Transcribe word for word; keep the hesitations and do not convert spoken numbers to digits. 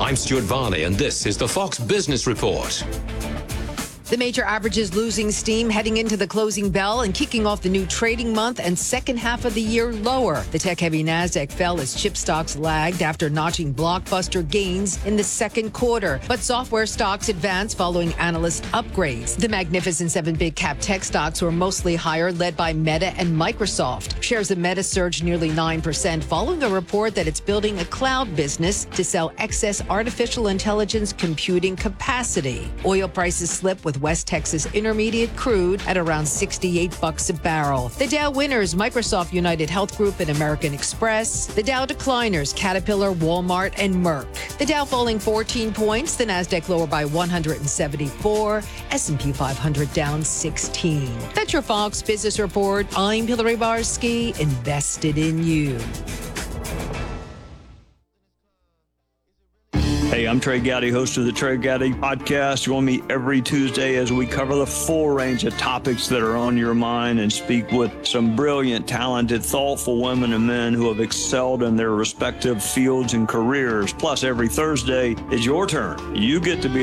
I'm Stuart Varley, and this is the Fox Business Report. The major averages losing steam heading into the closing bell and kicking off the new trading month and second half of the year lower. The tech-heavy Nasdaq fell as chip stocks lagged after notching blockbuster gains in the second quarter. But software stocks advanced following analyst upgrades. The Magnificent Seven big cap tech stocks were mostly higher, led by Meta and Microsoft. Shares of Meta surged nearly nine percent following a report that it's building a cloud business to sell excess artificial intelligence computing capacity. Oil prices slipped with West Texas Intermediate crude at around sixty-eight bucks a barrel. The Dow winners, Microsoft, United Health Group, and American Express. The Dow decliners, Caterpillar, Walmart, and Merck. The Dow falling fourteen points, the Nasdaq lower by one hundred seventy-four, S and P five hundred down sixteen. That's your Fox Business Report. I'm Hillary Barsky, invested in you. Hey, I'm Trey Gowdy, host of the Trey Gowdy Podcast. Join me every Tuesday as we cover the full range of topics that are on your mind and speak with some brilliant, talented, thoughtful women and men who have excelled in their respective fields and careers. Plus, every Thursday is your turn. You get to be